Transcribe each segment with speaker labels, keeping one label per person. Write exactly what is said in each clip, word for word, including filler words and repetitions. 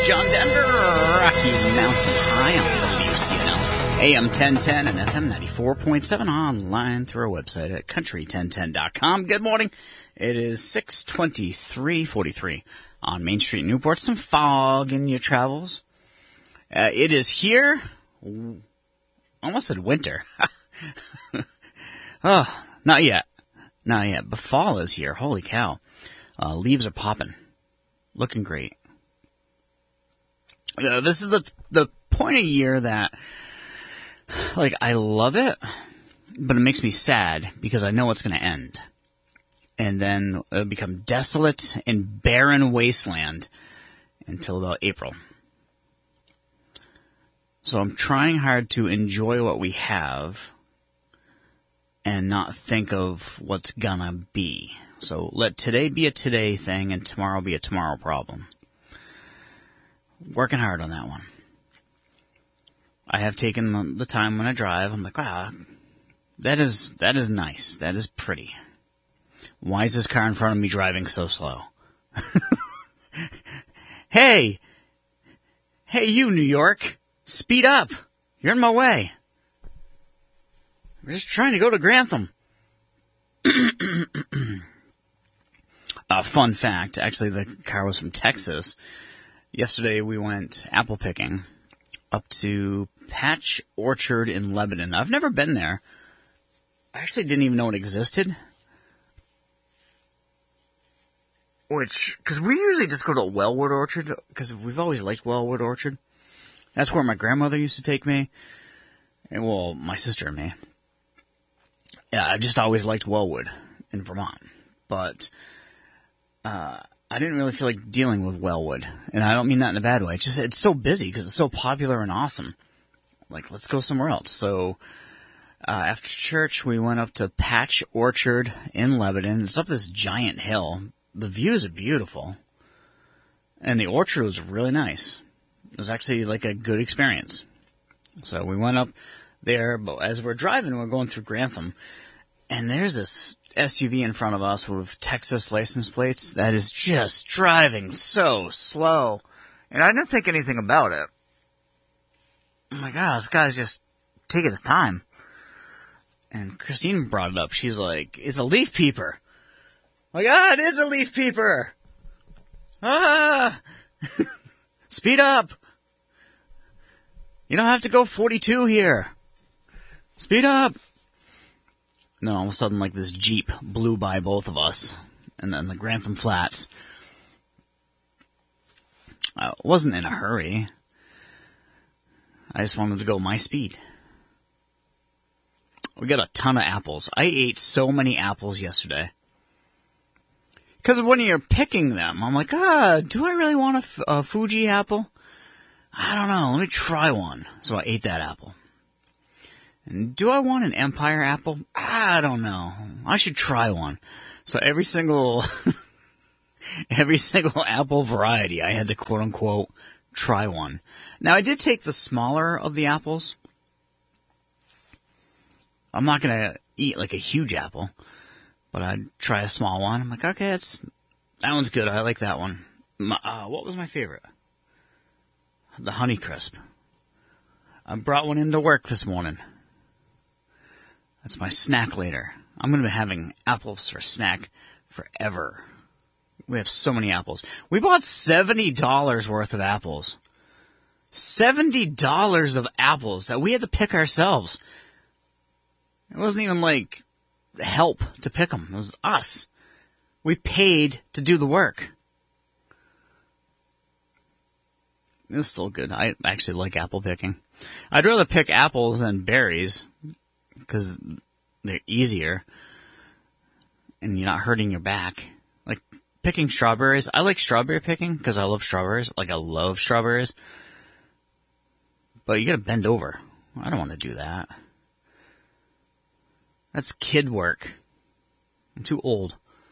Speaker 1: John Denver, Rocky Mountain High on W C N L, A M ten ten and F M ninety-four point seven online through our website at country ten ten dot com. Good morning. It is six twenty-three forty-three on Main Street, Newport. Some fog in your travels. Uh, it is here. Almost said winter. Oh, not yet. Not yet. But fall is here. Holy cow. Uh, leaves are popping. Looking great. Uh, this is the the point of year that, like, I love it, but it makes me sad because I know it's going to end. And then it'll become desolate and barren wasteland until about April. So I'm trying hard to enjoy what we have and not think of what's gonna be. So let today be a today thing and tomorrow be a tomorrow problem. Working hard on that one. I have taken the time when I drive. I'm like, wow, that is, that is nice. That is pretty. Why is this car in front of me driving so slow? Hey! Hey, you, New York! Speed up! You're in my way. We're just trying to go to Grantham. uh, fun fact, actually the car was from Texas. Yesterday we went apple picking up to Patch Orchard in Lebanon. I've never been there. I actually didn't even know it existed. Which, because we usually just go to Wellwood Orchard, because we've always liked Wellwood Orchard. That's where my grandmother used to take me. And, well, my sister and me. Yeah, I just always liked Wellwood in Vermont. But, uh, I didn't really feel like dealing with Wellwood. And I don't mean that in a bad way. It's just, it's so busy because it's so popular and awesome. Like, let's go somewhere else. So, uh, after church, we went up to Patch Orchard in Lebanon. It's up this giant hill. The views are beautiful. And the orchard was really nice. It was actually like a good experience. So we went up there, but as we're driving, we're going through Grantham, and there's this S U V in front of us with Texas license plates that is just driving so slow. And I didn't think anything about it. Oh my God, this guy's just taking his time. And Christine brought it up. She's like, it's a leaf peeper. I'm like, ah, it is a leaf peeper. Ah! Speed up. You don't have to go forty-two here. Speed up. And then all of a sudden, like, this Jeep blew by both of us. And then the Grantham Flats. I wasn't in a hurry. I just wanted to go my speed. We got a ton of apples. I ate so many apples yesterday. Because when you're picking them, I'm like, ah, do I really want a, a Fuji apple? I don't know. Let me try one. So I ate that apple. And do I want an Empire apple? I don't know. I should try one. So every single, every single apple variety, I had to quote unquote try one. Now I did take the smaller of the apples. I'm not gonna eat like a huge apple, but I'd try a small one. I'm like, okay, it's, that one's good. I like that one. My, uh, what was my favorite? The Honeycrisp. I brought one into work this morning. That's my snack later. I'm going to be having apples for snack forever. We have so many apples. We bought seventy dollars worth of apples. seventy dollars of apples that we had to pick ourselves. It wasn't even like help to pick them. It was us. We paid to do the work. It was still good. I actually like apple picking. I'd rather pick apples than berries because they're easier and you're not hurting your back. Like picking strawberries. I like strawberry picking because I love strawberries. Like I love strawberries. But you gotta bend over. I don't want to do that. That's kid work. I'm too old.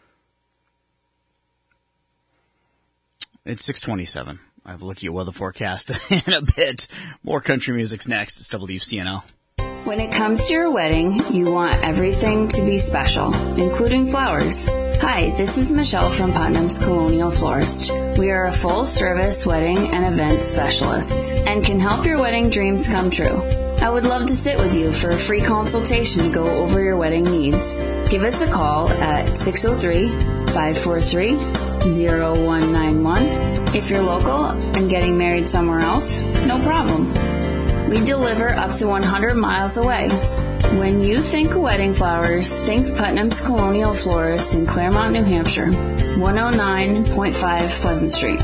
Speaker 1: It's six twenty-seven. I have a look at your weather forecast in a bit. More country music's next. It's W C N L.
Speaker 2: When it comes to your wedding, you want everything to be special, including flowers. Hi, this is Michelle from Putnam's Colonial Florist. We are a full-service wedding and event specialist and can help your wedding dreams come true. I would love to sit with you for a free consultation to go over your wedding needs. Give us a call at six oh three, five four three, oh one nine one. If you're local and getting married somewhere else, no problem. We deliver up to one hundred miles away. When you think wedding flowers, think Putnam's Colonial Florist in Claremont, New Hampshire, one oh nine point five Pleasant Street.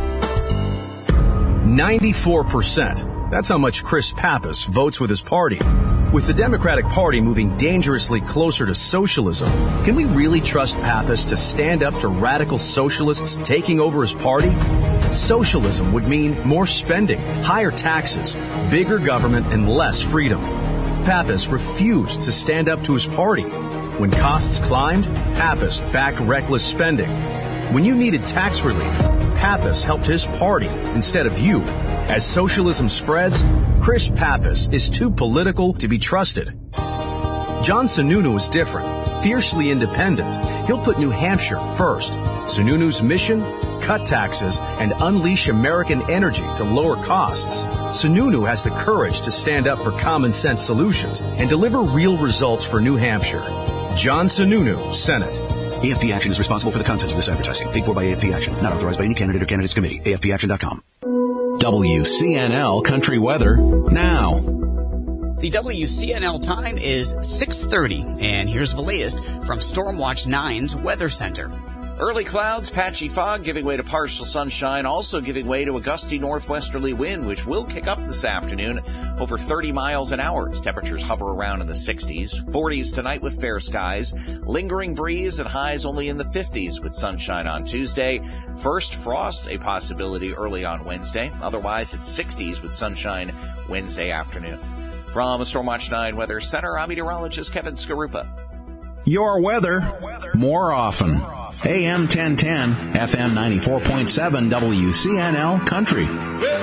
Speaker 3: ninety-four percent. That's how much Chris Pappas votes with his party. With the Democratic Party moving dangerously closer to socialism, can we really trust Pappas to stand up to radical socialists taking over his party? Socialism would mean more spending, higher taxes, bigger government, and less freedom. Pappas refused to stand up to his party. When costs climbed, Pappas backed reckless spending. When you needed tax relief, Pappas helped his party instead of you. As socialism spreads, Chris Pappas is too political to be trusted. John Sununu is different, fiercely independent. He'll put New Hampshire first. Sununu's mission? Cut taxes and unleash American energy to lower costs. Sununu has the courage to stand up for common sense solutions and deliver real results for New Hampshire. John Sununu, Senate.
Speaker 4: A F P Action is responsible for the content of this advertising. Paid for by A F P Action. Not authorized by any candidate or candidates committee. A F P action dot com.
Speaker 5: W C N L Country Weather now.
Speaker 1: The W C N L time is six thirty, and here's the latest from Stormwatch nine's Weather Center.
Speaker 6: Early clouds, patchy fog giving way to partial sunshine, also giving way to a gusty northwesterly wind, which will kick up this afternoon over thirty miles an hour. Temperatures hover around in the sixties, forties tonight with fair skies, lingering breeze and highs only in the fifties with sunshine on Tuesday. First frost, a possibility early on Wednesday. Otherwise, it's sixties with sunshine Wednesday afternoon. From Stormwatch nine Weather Center, I'm meteorologist Kevin Skarupa.
Speaker 5: Your weather, more often. A M ten ten, F M ninety-four point seven W C N L Country.